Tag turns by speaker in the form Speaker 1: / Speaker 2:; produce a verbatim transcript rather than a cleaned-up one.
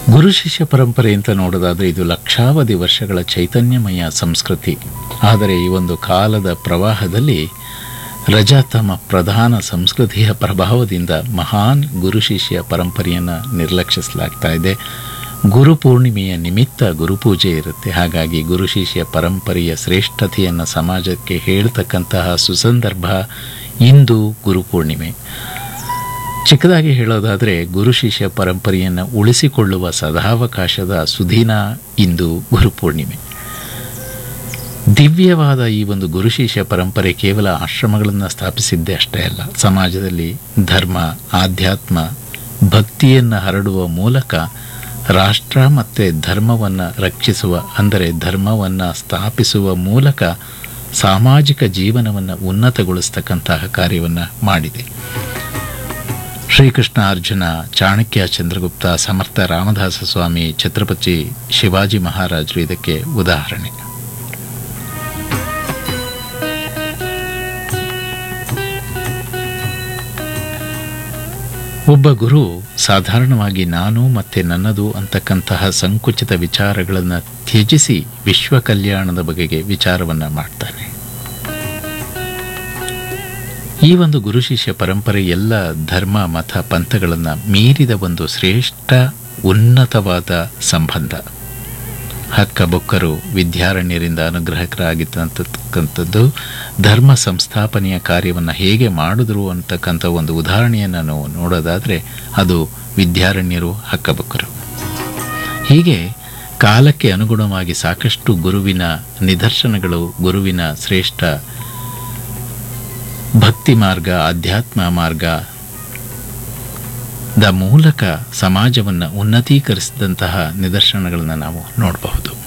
Speaker 1: ಗುರು ಶಿಷ್ಯ ಪರಂಪರೆ ಅಂತ ನೋಡೋದಾದರೆ ಇದು ಲಕ್ಷಾವಧಿ ವರ್ಷಗಳ ಚೈತನ್ಯಮಯ ಸಂಸ್ಕೃತಿ. ಆದರೆ ಈ ಒಂದು ಕಾಲದ ಪ್ರವಾಹದಲ್ಲಿ ರಜಾತಮ ಪ್ರಧಾನ ಸಂಸ್ಕೃತಿಯ ಪ್ರಭಾವದಿಂದ ಮಹಾನ್ ಗುರು ಶಿಷ್ಯ ಪರಂಪರೆಯನ್ನು ನಿರ್ಲಕ್ಷಿಸಲಾಗ್ತಾ ಇದೆ. ಗುರು ಪೂರ್ಣಿಮೆಯ ನಿಮಿತ್ತ ಗುರುಪೂಜೆ ಇರುತ್ತೆ. ಹಾಗಾಗಿ ಗುರು ಶಿಷ್ಯ ಪರಂಪರೆಯ ಶ್ರೇಷ್ಠತೆಯನ್ನು ಸಮಾಜಕ್ಕೆ ಹೇಳ್ತಕ್ಕಂತಹ ಸುಸಂದರ್ಭ ಇಂದು ಗುರುಪೂರ್ಣಿಮೆ. ಚಿಕ್ಕದಾಗಿ ಹೇಳೋದಾದರೆ ಗುರು ಶಿಷ್ಯ ಪರಂಪರೆಯನ್ನು ಉಳಿಸಿಕೊಳ್ಳುವ ಸದಾವಕಾಶದ ಸುದಿನ ಇಂದು ಗುರುಪೂರ್ಣಿಮೆ. ದಿವ್ಯವಾದ ಈ ಒಂದು ಗುರು ಶಿಷ್ಯ ಪರಂಪರೆ ಕೇವಲ ಆಶ್ರಮಗಳನ್ನು ಸ್ಥಾಪಿಸಿದ್ದೇ ಅಷ್ಟೇ ಅಲ್ಲ, ಸಮಾಜದಲ್ಲಿ ಧರ್ಮ, ಆಧ್ಯಾತ್ಮ, ಭಕ್ತಿಯನ್ನು ಹರಡುವ ಮೂಲಕ ರಾಷ್ಟ್ರ ಮತ್ತು ಧರ್ಮವನ್ನು ರಕ್ಷಿಸುವ, ಅಂದರೆ ಧರ್ಮವನ್ನು ಸ್ಥಾಪಿಸುವ ಮೂಲಕ ಸಾಮಾಜಿಕ ಜೀವನವನ್ನು ಉನ್ನತಗೊಳಿಸ್ತಕ್ಕಂತಹ ಕಾರ್ಯವನ್ನು ಮಾಡಿದೆ. ಶ್ರೀಕೃಷ್ಣ ಅರ್ಜುನ, ಚಾಣಕ್ಯ ಚಂದ್ರಗುಪ್ತ, ಸಮರ್ಥ ರಾಮದಾಸ ಸ್ವಾಮಿ, ಛತ್ರಪತಿ ಶಿವಾಜಿ ಮಹಾರಾಜರು ಇದಕ್ಕೆ ಉದಾಹರಣೆ. ಒಬ್ಬ ಗುರು ಸಾಧಾರಣವಾಗಿ ನಾನು ಮತ್ತು ನನ್ನದು ಅಂತಕ್ಕಂತಹ ಸಂಕುಚಿತ ವಿಚಾರಗಳನ್ನು ತ್ಯಜಿಸಿ ವಿಶ್ವ ಕಲ್ಯಾಣದ ಬಗೆಗೆ ವಿಚಾರವನ್ನು ಮಾಡ್ತಾನೆ. ಈ ಒಂದು ಗುರು ಶಿಷ್ಯ ಪರಂಪರೆ ಎಲ್ಲ ಧರ್ಮ, ಮತ, ಪಂಥಗಳನ್ನು ಮೀರಿದ ಒಂದು ಶ್ರೇಷ್ಠ ಉನ್ನತವಾದ ಸಂಬಂಧ. ಹಕ್ಕಬೊಕ್ಕರು ವಿದ್ಯಾರಣ್ಯರಿಂದ ಅನುಗ್ರಹಕರಾಗಿರ್ತಕ್ಕಂಥದ್ದು ಧರ್ಮ ಸಂಸ್ಥಾಪನೆಯ ಕಾರ್ಯವನ್ನು ಹೇಗೆ ಮಾಡಿದ್ರು ಅಂತಕ್ಕಂಥ ಒಂದು ಉದಾಹರಣೆಯನ್ನು ನಾವು ನೋಡೋದಾದರೆ ಅದು ವಿದ್ಯಾರಣ್ಯರು, ಹಕ್ಕಬೊಕ್ಕರು. ಹೀಗೆ ಕಾಲಕ್ಕೆ ಅನುಗುಣವಾಗಿ ಸಾಕಷ್ಟು ಗುರುವಿನ ನಿದರ್ಶನಗಳು, ಗುರುವಿನ ಶ್ರೇಷ್ಠ ಭಕ್ತಿ ಮಾರ್ಗ, ಆಧ್ಯಾತ್ಮ ಮಾರ್ಗದ ಮೂಲಕ ಸಮಾಜವನ್ನು ಉನ್ನತೀಕರಿಸಿದಂತಹ ನಿದರ್ಶನಗಳನ್ನು ನಾವು ನೋಡಬಹುದು.